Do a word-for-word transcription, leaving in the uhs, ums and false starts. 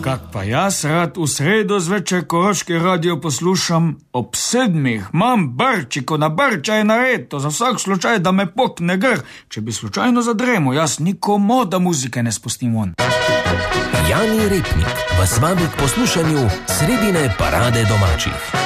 Kak pa jaz rad v sredo zvečer Koroški radio poslušam ob sedmih. Mam brčiko na brča je nared, to za vsak slučaj, da me pokne grh. Če bi slučajno zadremo, jaz nikomu da muzike ne spustim von. Jani Repnik vas vabi k poslušanju sredine parade domačih.